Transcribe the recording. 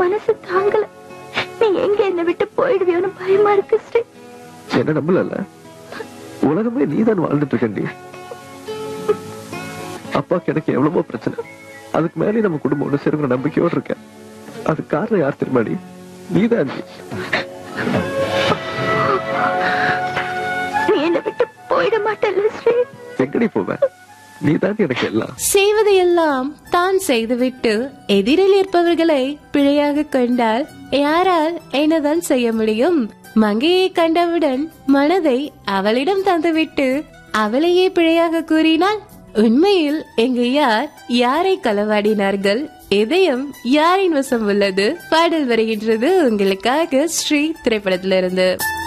மனசு தாங்கல. நீ எங்க என்ன விட்டு போயிடுவியோன்னு பயமா இருக்கு ஸ்ரீ. என்ன நம்பல, உலகமே நீதான் வாழ்ந்துட்டு இருக்கண்டி. அப்பாக்கு எனக்கு எவ்வளவோ பிரச்சனை, அதுக்கு மேலே நம்ம குடும்பம் ஒண்ணு சேருங்கிற நம்பிக்கையோடு இருக்கேன். அது காரணம் யார் தெரியுமாடி? நீதான். நீ என்ன விட்டு போயிட மாட்டல்ல ஸ்ரீ? எங்கடி போவேன்? நீதான் எனக்கு எல்லாம். செய்வதையெல்லாம் தான் செய்துவிட்டு எதிரில் இருப்பவர்களை பிழையாக கண்டால் யாரால் என்னதான் செய்ய முடியும்? மங்கையை கண்டவுடன் மனதை அவளிடம் தந்துவிட்டு அவளையே பிழையாக கூறினால் உண்மையில் எங்க யாரை களவாடினார்கள்? இதயம் யாரின் வசம் உள்ளது? பாடல் வருகின்றது உங்களுக்காக ஸ்ரீ திரைப்படத்திலிருந்து.